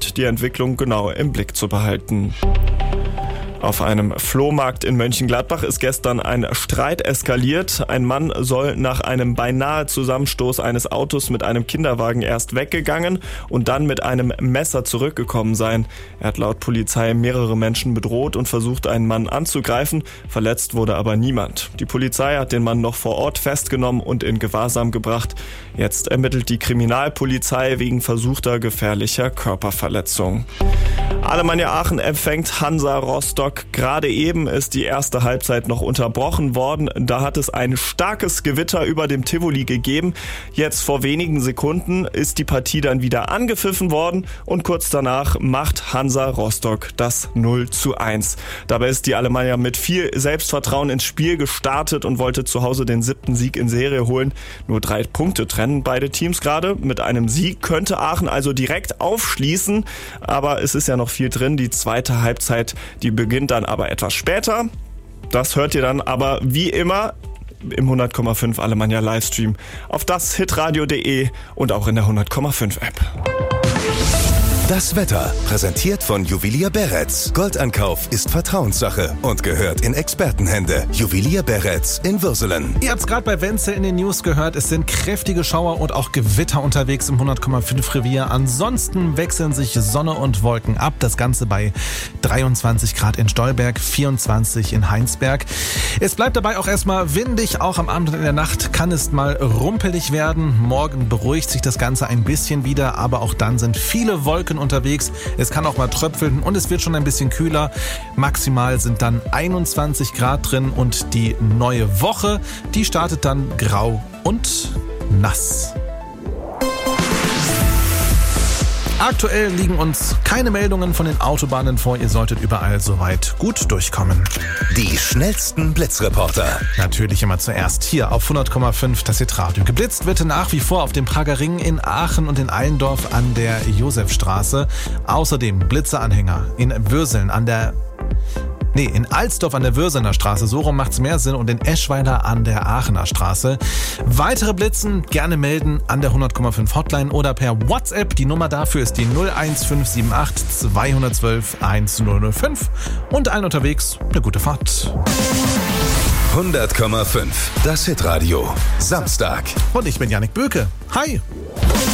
verspricht, die Entwicklung genau im Blick zu behalten. Auf einem Flohmarkt in Mönchengladbach ist gestern ein Streit eskaliert. Ein Mann soll nach einem beinahe Zusammenstoß eines Autos mit einem Kinderwagen erst weggegangen und dann mit einem Messer zurückgekommen sein. Er hat laut Polizei mehrere Menschen bedroht und versucht, einen Mann anzugreifen. Verletzt wurde aber niemand. Die Polizei hat den Mann noch vor Ort festgenommen und in Gewahrsam gebracht. Jetzt ermittelt die Kriminalpolizei wegen versuchter gefährlicher Körperverletzung. Alemannia Aachen empfängt Hansa Rostock. Gerade eben ist die erste Halbzeit noch unterbrochen worden. Da hat es ein starkes Gewitter über dem Tivoli gegeben. Jetzt vor wenigen Sekunden ist die Partie dann wieder angepfiffen worden und kurz danach macht Hansa Rostock das 0:1. Dabei ist die Alemannia mit viel Selbstvertrauen ins Spiel gestartet und wollte zu Hause den 7. Sieg in Serie holen. Nur 3 Punkte trennen beide Teams gerade. Mit einem Sieg könnte Aachen also direkt aufschließen, aber es ist ja noch viel drin. Die zweite Halbzeit, die beginnt dann aber etwas später. Das hört ihr dann aber wie immer im 100,5 Alemannia Livestream auf das hitradio.de und auch in der 100,5 App. Das Wetter, präsentiert von Juwelier Beretz. Goldankauf ist Vertrauenssache und gehört in Expertenhände. Juwelier Beretz in Würselen. Ihr habt es gerade bei Wenzel in den News gehört, es sind kräftige Schauer und auch Gewitter unterwegs im 100,5 Revier. Ansonsten wechseln sich Sonne und Wolken ab. Das Ganze bei 23 Grad in Stolberg, 24 in Heinsberg. Es bleibt dabei auch erstmal windig. Auch am Abend und in der Nacht kann es mal rumpelig werden. Morgen beruhigt sich das Ganze ein bisschen wieder, aber auch dann sind viele Wolken unterwegs. Es kann auch mal tröpfeln und es wird schon ein bisschen kühler. Maximal sind dann 21 Grad drin und die neue Woche, die startet dann grau und nass. Aktuell liegen uns keine Meldungen von den Autobahnen vor. Ihr solltet überall soweit gut durchkommen. Die schnellsten Blitzreporter. Natürlich immer zuerst hier auf 100,5 das Hitradio. Geblitzt wird nach wie vor auf dem Prager Ring in Aachen und in Allendorf an der Josefstraße. Außerdem Blitzeranhänger in Würseln in Alsdorf an der Würsener Straße, so rum macht's mehr Sinn, und in Eschweiler an der Aachener Straße. Weitere Blitzen gerne melden an der 100,5 Hotline oder per WhatsApp. Die Nummer dafür ist die 01578 212 1005 und allen unterwegs eine gute Fahrt. 100,5 das Hitradio. Samstag. Und ich bin Jannik Böke. Hi!